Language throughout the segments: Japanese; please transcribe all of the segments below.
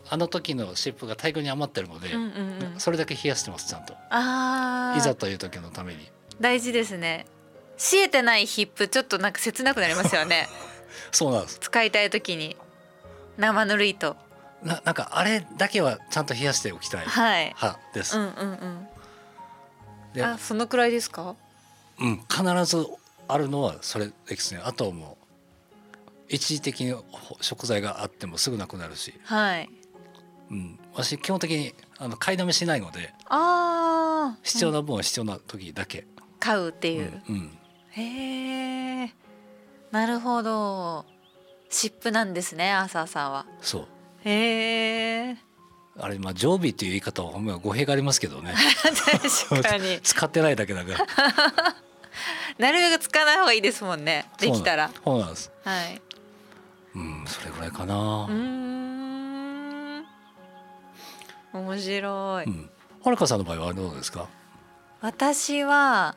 あの時の湿布が大量に余ってるので、 うんうんうん、 それだけ冷やしてますちゃんと。 あいざという時のために。 大事ですね。冷えてないヒップちょっとなんか切なくなりますよねそうなんです。 使いたい時に生ぬるいと。 なんかあれだけはちゃんと冷やしておきたい派です、 うんうんうんで、 あ、そのくらいですか？ 必ずあるのはそれですね。あともう一時的に食材があってもすぐなくなるし、 はい。 私基本的に買いだめしないので、 ああ、 必要な分は必要な時だけ、 買うっていう、へえ、なるほど。湿布なんですね、アーサーさんは。 そうへえあれ常備っていう言い方はほんま語弊がありますけどね確かに使ってないだけだからなるべく使わない方がいいですもんね、できたら。 そうなんです。 はい。 それぐらいかな。 面白い、 はるかさんの場合はどうですか？ 私は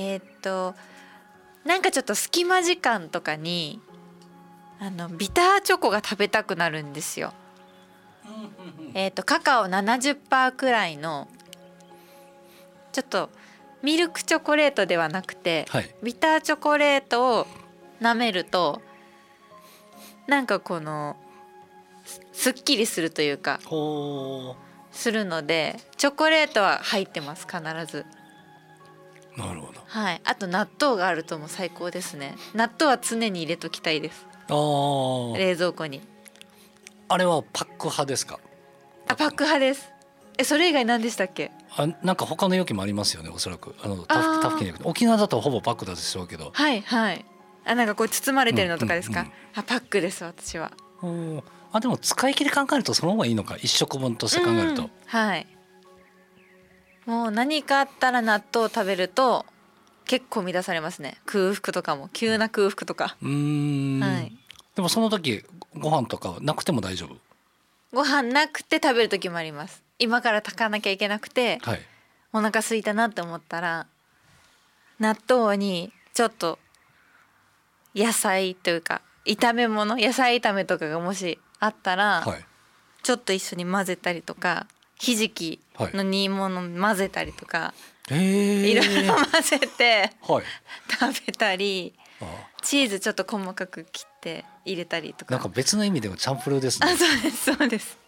なんかちょっと隙間時間とかにビターチョコが食べたくなるんですよ。カカオ 70% くらいのちょっとミルクチョコレートではなくて、 はい、 ビターチョコレートを舐めるとなんかこのすっきりするというかするので、チョコレートは入ってます必ず。 なるほど。 はい。あと納豆があるともう最高ですね。納豆は常に入れときたいです。冷蔵庫に。 あれはパック派ですか？ パック派です。それ以外何でしたっけ？ なんか他の容器もありますよね、おそらく他府県に沖縄だとほぼパックだでしょうけど。 はいはい。なんかこう包まれてるのとかですか？パックです私は。 でも使い切り考えるとその方がいいのか、一食分として考えると。 はい。もう何かあったら納豆を食べると結構乱されますね。空腹とかも急な空腹とか。はい。 でもその時ご飯とかなくても大丈夫？ ご飯なくて食べる時もあります。今から炊かなきゃいけなくて、 はい、 お腹空いたなって思ったら納豆にちょっと野菜というか炒め物、野菜炒めとかがもしあったら、 はい、 ちょっと一緒に混ぜたりとか、ひじきの煮物混ぜたりとか、いろいろ混ぜて食べたり、チーズちょっと細かく切って入れたりとか。 なんか別の意味でもチャンプルーですね。 そうですそうです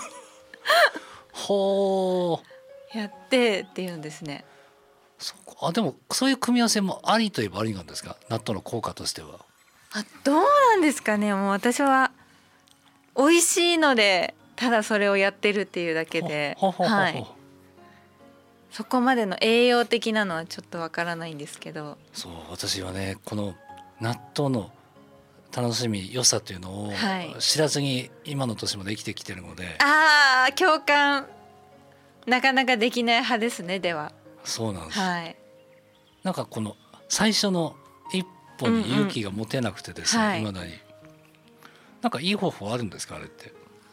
ほうやってっていうんですね。 でもそういう組み合わせもありといえばありなんですか？納豆の効果としては。 どうなんですかね。もう私は美味しいのでただそれをやってるっていうだけで、はい、そこまでの栄養的なのはちょっとわからないんですけど。 そう、私はねこの納豆の楽しみ良さというのを知らずに今の年まで生きてきてるので、 共感なかなかできない派ですね。ではそうなんです、 はい、 なんかこの最初の一歩に勇気が持てなくてですね、未だに。なんかいい方法あるんですか、あれって？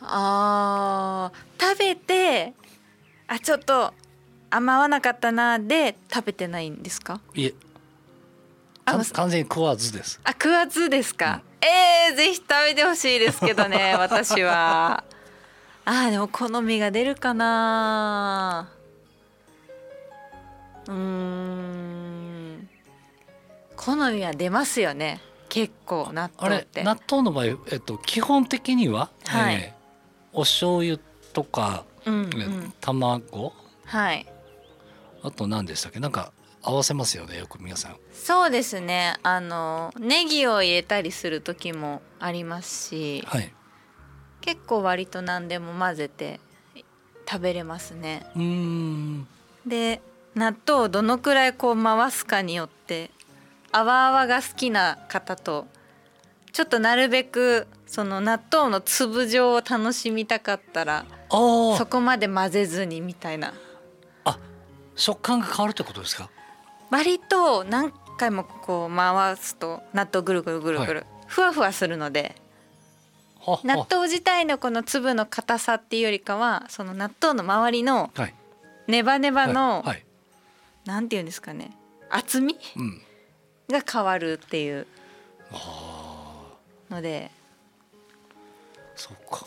食べてちょっと合わなかったなで食べてないんですか？ いえ、完全に食わずです。 食わずですか？ぜひ食べてほしいですけどね私は。でも好みが出るかな。好みは出ますよね結構納豆って。 納豆の場合、基本的には、お醤油とか、卵、 はい、 あと何でしたっけ、なんか合わせますよねよく皆さん。 そうですね。ネギを入れたりする時もありますし、 はい、 結構割と何でも混ぜて食べれますね。で納豆をどのくらいこう回すかによって、泡々が好きな方とちょっとなるべくその納豆の粒状を楽しみたかったらそこまで混ぜずにみたいな。 食感が変わるってことですか？ 割と何回もこう回すと納豆ぐるぐるぐるぐる、ふわふわするので、納豆自体のこの粒の硬さっていうよりかはその納豆の周りのネバネバの、なんていうんですかね、厚み、が変わるっていうので。 そうか。